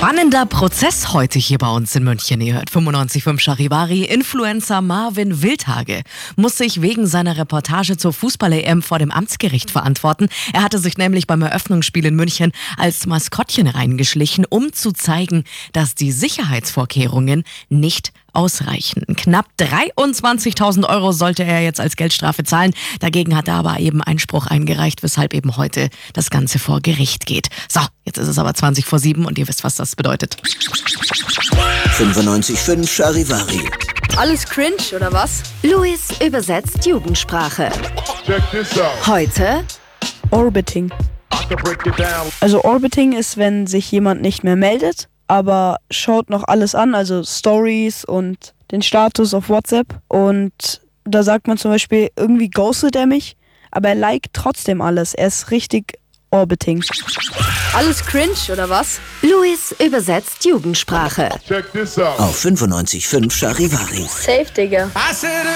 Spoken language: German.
Spannender Prozess heute hier bei uns in München. Ihr hört 95.5 Charivari. Influencer Marvin Wildhage muss sich wegen seiner Reportage zur Fußball-EM vor dem Amtsgericht verantworten. Er hatte sich nämlich beim Eröffnungsspiel in München als Maskottchen reingeschlichen, um zu zeigen, dass die Sicherheitsvorkehrungen nicht ausreichen. Knapp 23.000 Euro sollte er jetzt als Geldstrafe zahlen. Dagegen hat er aber eben Einspruch eingereicht, weshalb eben heute das Ganze vor Gericht geht. So, jetzt ist es aber 20:07 und ihr wisst, was das bedeutet. 95.5 Charivari. Alles cringe, oder was? Luis übersetzt Jugendsprache. Heute Orbiting. Also Orbiting ist, wenn sich jemand nicht mehr meldet, aber schaut noch alles an, also Stories und den Status auf WhatsApp. Und da sagt man zum Beispiel, irgendwie ghostet er mich, aber er liked trotzdem alles. Er ist richtig Orbiting. Alles cringe, oder was? Luis übersetzt Jugendsprache. Auf 95.5 Charivari. Safe, Digga.